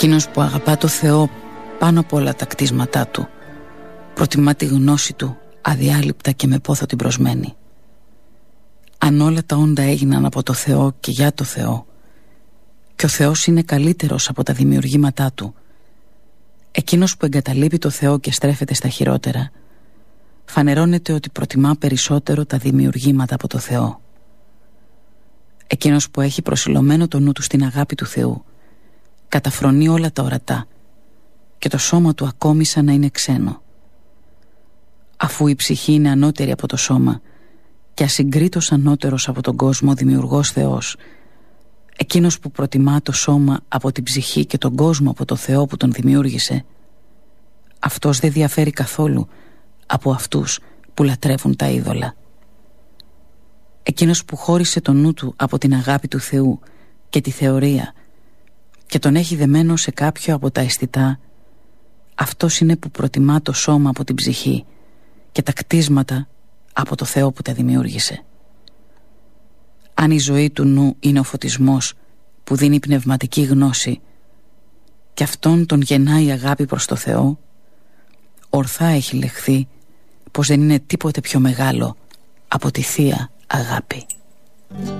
Εκείνος που αγαπά το Θεό πάνω από όλα τα κτίσματά του, προτιμά τη γνώση του αδιάλειπτα και με πόθο την προσμένει. Αν όλα τα όντα έγιναν από το Θεό και για το Θεό, και ο Θεός είναι καλύτερος από τα δημιουργήματά του, εκείνος που εγκαταλείπει το Θεό και στρέφεται στα χειρότερα, φανερώνεται ότι προτιμά περισσότερο τα δημιουργήματα από το Θεό. Εκείνος που έχει προσιλωμένο το νου του στην αγάπη του Θεού, καταφρονεί όλα τα ορατά και το σώμα του ακόμη σαν να είναι ξένο. Αφού η ψυχή είναι ανώτερη από το σώμα και ασυγκρίτως ανώτερος από τον κόσμο δημιουργός Θεός, εκείνος που προτιμά το σώμα από την ψυχή και τον κόσμο από το Θεό που τον δημιούργησε, αυτός δεν διαφέρει καθόλου από αυτούς που λατρεύουν τα είδωλα. Εκείνος που χώρισε το νου του από την αγάπη του Θεού και τη θεωρία και τον έχει δεμένο σε κάποιο από τα αισθητά, αυτός είναι που προτιμά το σώμα από την ψυχή και τα κτίσματα από το Θεό που τα δημιούργησε. Αν η ζωή του νου είναι ο φωτισμός που δίνει πνευματική γνώση και αυτόν τον γεννάει η αγάπη προς το Θεό, ορθά έχει λεχθεί πως δεν είναι τίποτε πιο μεγάλο από τη Θεία Αγάπη.